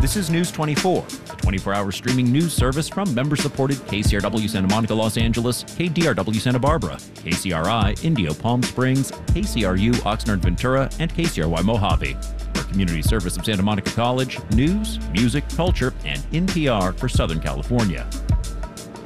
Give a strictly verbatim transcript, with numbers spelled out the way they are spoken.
This is News twenty-four, a twenty-four hour streaming news service from member-supported K C R W Santa Monica, Los Angeles, K D R W Santa Barbara, K C R I Indio Palm Springs, K C R U Oxnard Ventura, and K C R Y Mojave. For community service of Santa Monica College, news, music, culture, and N P R for Southern California.